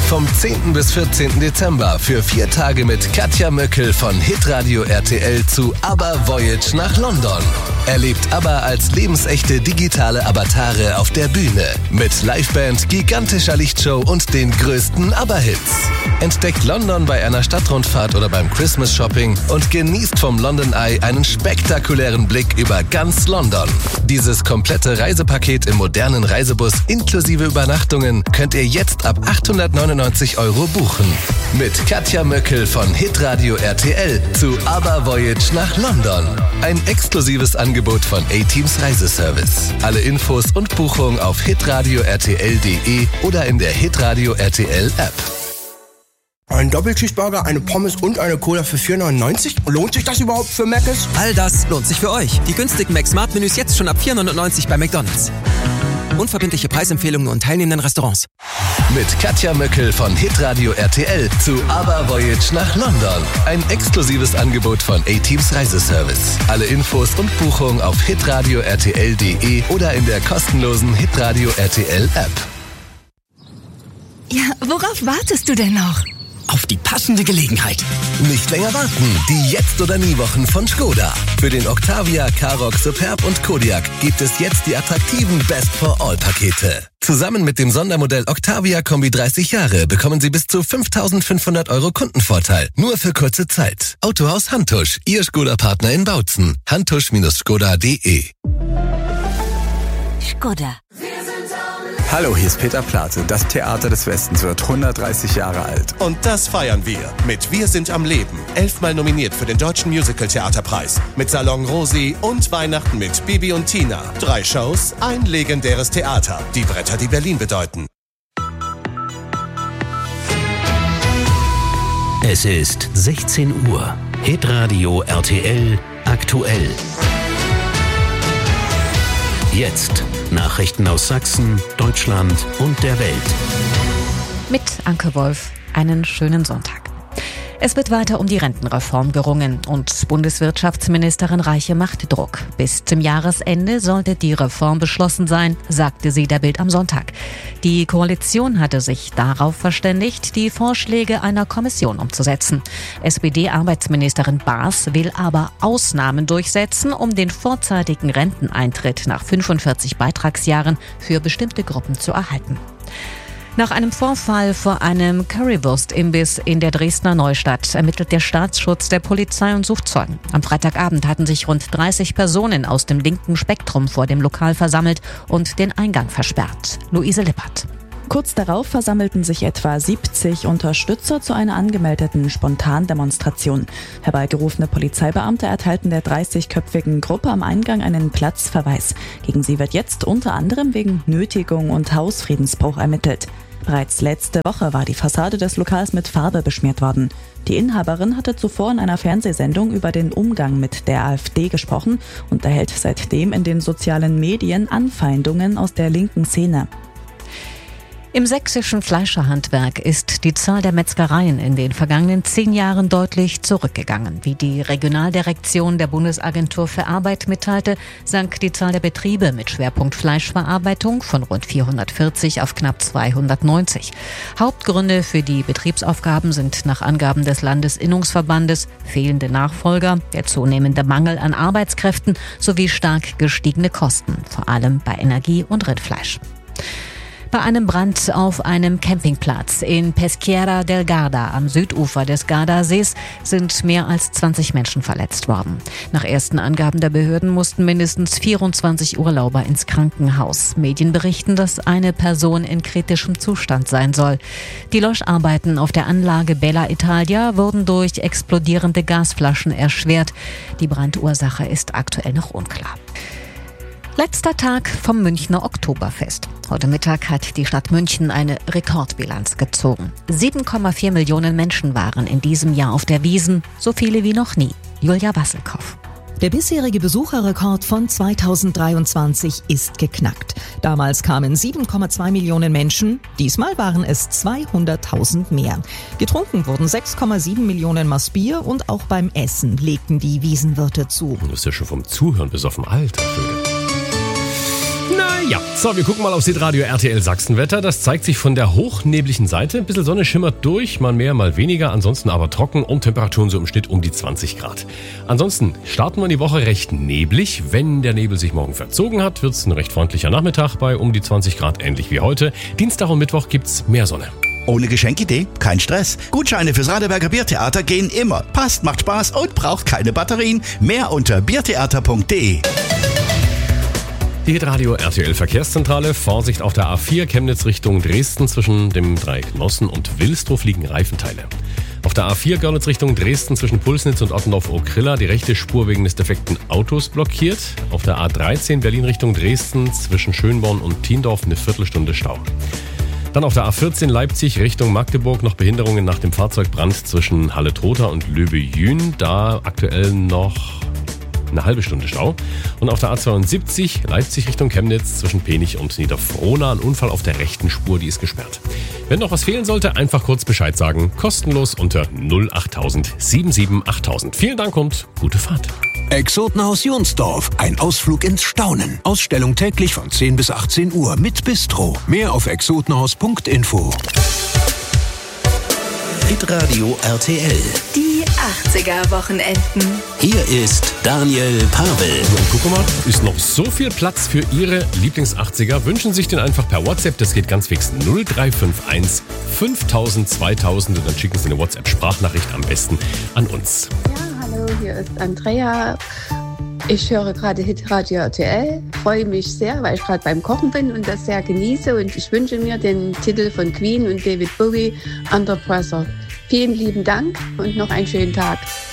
Vom 10. bis 14. Dezember für 4 Tage mit Katja Möckel von Hitradio RTL zu ABBA Voyage nach London. Erlebt ABBA als lebensechte digitale Avatare auf der Bühne. Mit Liveband, gigantischer Lichtshow und den größten ABBA-Hits. Entdeckt London bei einer Stadtrundfahrt oder beim Christmas Shopping und genießt vom London Eye einen spektakulären Blick über ganz London. Dieses komplette Reisepaket im modernen Reisebus inklusive Übernachtungen könnt ihr jetzt ab 899 € buchen. Mit Katja Möckel von Hitradio RTL zu ABBA Voyage nach London. Ein exklusives Angebot von A-Teams Reiseservice. Alle Infos und Buchungen auf hitradio-rtl.de oder in der Hitradio RTL App. Ein Doppelcheeseburger, eine Pommes und eine Cola für 4,99 €? Lohnt sich das überhaupt für Mc's? All das lohnt sich für euch. Die günstigen Mac-Smart-Menüs jetzt schon ab 4,99 € bei McDonald's. Unverbindliche Preisempfehlungen und teilnehmenden Restaurants. Mit Katja Möckel von Hitradio RTL zu ABBA Voyage nach London. Ein exklusives Angebot von A-Teams Reiseservice. Alle Infos und Buchungen auf hitradio-rtl.de oder in der kostenlosen Hitradio RTL App. Ja, worauf wartest du denn noch? Auf die passende Gelegenheit. Nicht länger warten. Die Jetzt- oder Nie-Wochen von Skoda. Für den Octavia, Karoq, Superb und Kodiaq gibt es jetzt die attraktiven Best-for-All-Pakete. Zusammen mit dem Sondermodell Octavia Kombi 30 Jahre bekommen Sie bis zu 5.500 € Kundenvorteil. Nur für kurze Zeit. Autohaus Hantusch, Ihr Skoda-Partner in Bautzen. hantusch-skoda.de. Skoda. Hallo, hier ist Peter Plate. Das Theater des Westens wird 130 Jahre alt. Und das feiern wir mit Wir sind am Leben. 11-mal nominiert für den Deutschen Musical-Theaterpreis. Mit Salon Rosi und Weihnachten mit Bibi und Tina. 3 Shows, ein legendäres Theater. Die Bretter, die Berlin bedeuten. Es ist 16 Uhr. Hitradio RTL aktuell. Jetzt Nachrichten aus Sachsen, Deutschland und der Welt. Mit Anke Wolf, einen schönen Sonntag. Es wird weiter um die Rentenreform gerungen und Bundeswirtschaftsministerin Reiche macht Druck. Bis zum Jahresende sollte die Reform beschlossen sein, sagte sie der Bild am Sonntag. Die Koalition hatte sich darauf verständigt, die Vorschläge einer Kommission umzusetzen. SPD-Arbeitsministerin Baas will aber Ausnahmen durchsetzen, um den vorzeitigen Renteneintritt nach 45 Beitragsjahren für bestimmte Gruppen zu erhalten. Nach einem Vorfall vor einem Currywurst-Imbiss in der Dresdner Neustadt ermittelt der Staatsschutz der Polizei und sucht Zeugen. Am Freitagabend hatten sich rund 30 Personen aus dem linken Spektrum vor dem Lokal versammelt und den Eingang versperrt. Luise Lippert. Kurz darauf versammelten sich etwa 70 Unterstützer zu einer angemeldeten Spontandemonstration. Herbeigerufene Polizeibeamte erteilten der 30-köpfigen Gruppe am Eingang einen Platzverweis. Gegen sie wird jetzt unter anderem wegen Nötigung und Hausfriedensbruch ermittelt. Bereits letzte Woche war die Fassade des Lokals mit Farbe beschmiert worden. Die Inhaberin hatte zuvor in einer Fernsehsendung über den Umgang mit der AfD gesprochen und erhält seitdem in den sozialen Medien Anfeindungen aus der linken Szene. Im sächsischen Fleischerhandwerk ist die Zahl der Metzgereien in den vergangenen 10 Jahren deutlich zurückgegangen. Wie die Regionaldirektion der Bundesagentur für Arbeit mitteilte, sank die Zahl der Betriebe mit Schwerpunkt Fleischverarbeitung von rund 440 auf knapp 290. Hauptgründe für die Betriebsaufgaben sind nach Angaben des Landesinnungsverbandes fehlende Nachfolger, der zunehmende Mangel an Arbeitskräften sowie stark gestiegene Kosten, vor allem bei Energie und Rindfleisch. Bei einem Brand auf einem Campingplatz in Peschiera del Garda am Südufer des Gardasees sind mehr als 20 Menschen verletzt worden. Nach ersten Angaben der Behörden mussten mindestens 24 Urlauber ins Krankenhaus. Medien berichten, dass eine Person in kritischem Zustand sein soll. Die Löscharbeiten auf der Anlage Bella Italia wurden durch explodierende Gasflaschen erschwert. Die Brandursache ist aktuell noch unklar. Letzter Tag vom Münchner Oktoberfest. Heute Mittag hat die Stadt München eine Rekordbilanz gezogen. 7,4 Millionen Menschen waren in diesem Jahr auf der Wiesn, so viele wie noch nie. Julia Wasselkow. Der bisherige Besucherrekord von 2023 ist geknackt. Damals kamen 7,2 Millionen Menschen, diesmal waren es 200.000 mehr. Getrunken wurden 6,7 Millionen Maß Bier und auch beim Essen legten die Wiesenwirte zu. Das ist ja schon vom Zuhören bis auf den Alter. Nein! Ja, so, wir gucken mal aufs Hitradio RTL Sachsenwetter. Das zeigt sich von der hochnebligen Seite. Ein bisschen Sonne schimmert durch, mal mehr, mal weniger. Ansonsten aber trocken und Temperaturen so im Schnitt um die 20 Grad. Ansonsten starten wir in die Woche recht neblig. Wenn der Nebel sich morgen verzogen hat, wird es ein recht freundlicher Nachmittag bei um die 20 Grad, ähnlich wie heute. Dienstag und Mittwoch gibt's mehr Sonne. Ohne Geschenkidee? Kein Stress. Gutscheine fürs Radeberger Biertheater gehen immer. Passt, macht Spaß und braucht keine Batterien. Mehr unter biertheater.de. Die Hitradio RTL Verkehrszentrale. Vorsicht auf der A4 Chemnitz Richtung Dresden. Zwischen dem Dreieck Nossen und Wilsdruf liegen Reifenteile. Auf der A4 Görlitz Richtung Dresden zwischen Pulsnitz und Ottendorf-Okrilla die rechte Spur wegen des defekten Autos blockiert. Auf der A13 Berlin Richtung Dresden zwischen Schönborn und Thiendorf eine Viertelstunde Stau. Dann auf der A14 Leipzig Richtung Magdeburg noch Behinderungen nach dem Fahrzeugbrand zwischen Halle-Trotha und Löbe-Jühn. Da aktuell noch eine halbe Stunde Stau. Und auf der A72 Leipzig Richtung Chemnitz zwischen Penich und Niederfrohna ein Unfall auf der rechten Spur, die ist gesperrt. Wenn noch was fehlen sollte, einfach kurz Bescheid sagen. Kostenlos unter 08000 77 8000. Vielen Dank und gute Fahrt. Exotenhaus Jonsdorf. Ein Ausflug ins Staunen. Ausstellung täglich von 10 bis 18 Uhr mit Bistro. Mehr auf exotenhaus.info. Hitradio RTL. Die 80er-Wochenenden. Hier ist Daniel Pavel. Und guck mal, ist noch so viel Platz für Ihre Lieblings-80er. Wünschen sich den einfach per WhatsApp, das geht ganz fix. 0351 5000 2000 und dann schicken Sie eine WhatsApp-Sprachnachricht am besten an uns. Ja, hallo, hier ist Andrea. Ich höre gerade Hitradio RTL, freue mich sehr, weil ich gerade beim Kochen bin und das sehr genieße und ich wünsche mir den Titel von Queen und David Bowie, Under Pressure. Vielen lieben Dank und noch einen schönen Tag.